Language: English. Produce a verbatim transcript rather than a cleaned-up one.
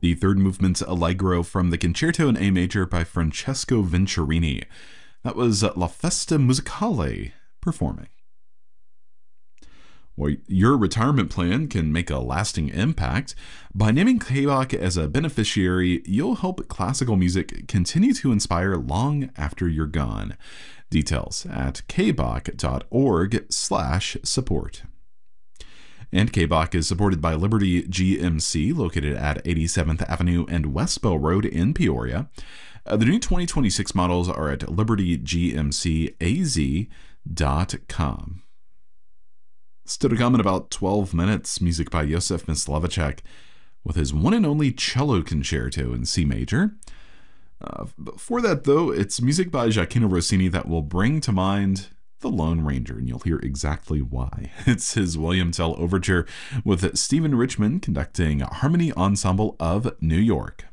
the third movement Allegro from the Concerto in A major by Francesco Venturini. That was La Festa Musicale performing. Well, your retirement plan can make a lasting impact. By naming K B O C as a beneficiary, you'll help classical music continue to inspire long after you're gone. Details at kboc.org slash support. And K B O C is supported by Liberty G M C, located at eighty-seventh Avenue and West Bell Road in Peoria. Uh, the new twenty twenty-six models are at liberty g m c a z dot com. Still to come in about twelve minutes, music by Josef Mysliveček with his one and only cello concerto in C major. Uh, before that, though, it's music by Gioachino Rossini that will bring to mind The Lone Ranger, and you'll hear exactly why. It's his William Tell Overture with Stephen Richman conducting Harmony Ensemble of New York.